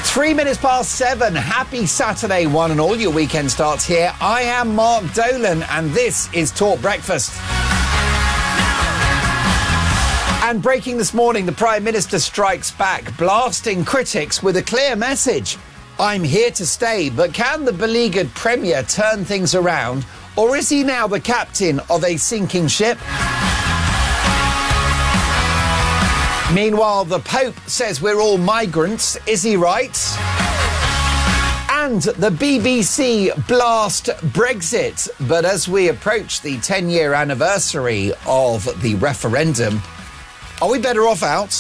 7:03. Happy Saturday, one and all. Your weekend starts here. I am Mark Dolan, and this is Talk Breakfast. And breaking this morning, the Prime Minister strikes back, blasting critics with a clear message. I'm here to stay, but can the beleaguered Premier turn things around, or is he now the captain of a sinking ship? Meanwhile, the Pope says we're all migrants. Is he right? And the BBC blast Brexit. But as we approach the 10-year anniversary of the referendum, are we better off out?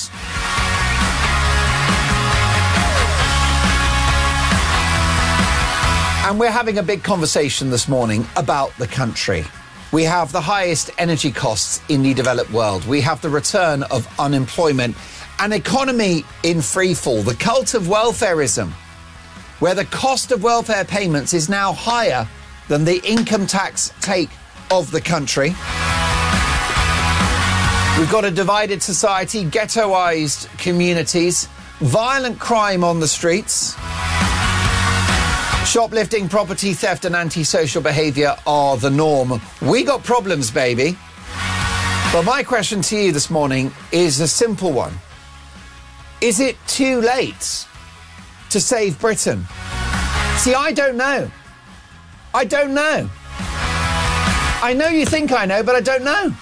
And we're having a big conversation this morning about the country. We have the highest energy costs in the developed world. We have the return of unemployment, an economy in freefall, the cult of welfarism, where the cost of welfare payments is now higher than the income tax take of the country. We've got a divided society, ghettoised communities, violent crime on the streets. Shoplifting, property theft and antisocial behaviour are the norm. We got problems, baby. But my question to you this morning is a simple one. Is it too late to save Britain? See, I don't know. I don't know. I know you think I know, but I don't know.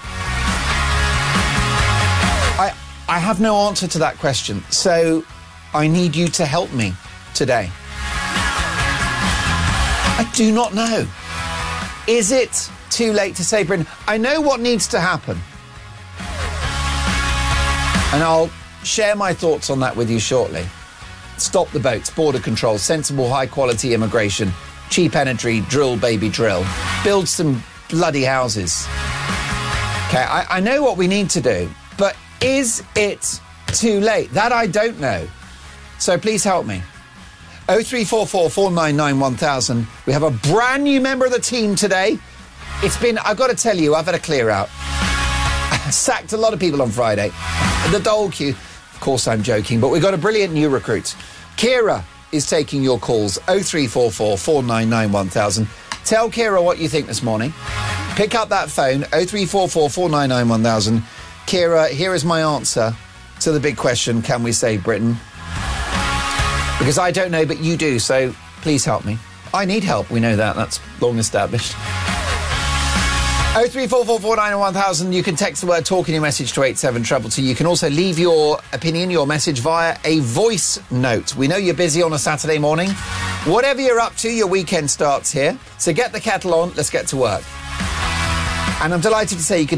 I have no answer to that question, so I need you to help me today. I do not know. Is it too late to save Britain? I know what needs to happen. And I'll share my thoughts on that with you shortly. Stop the boats, border control, sensible high-quality immigration, cheap energy, drill, baby, drill. Build some bloody houses. OK, I know what we need to do, but is it too late? That I don't know. So please help me. 0344 499 1000. We have a brand new member of the team today. It's been, I've got to tell you, I've had a clear out. I sacked a lot of people on Friday. The dole queue. Of course, I'm joking, but we've got a brilliant new recruit. Kira is taking your calls. 0344 499 1000. Tell Kira what you think this morning. Pick up that phone. 0344 499 1000. Kira, here is my answer to the big question, can we save Britain? Because I don't know, but you do, so please help me. I need help, we know that. That's long established. 0344 499 1000. You can text the word talk in your message to 87222. You can also leave your opinion, your message via a voice note. We know you're busy on a Saturday morning. Whatever you're up to, your weekend starts here. So get the kettle on, let's get to work. And I'm delighted to say you can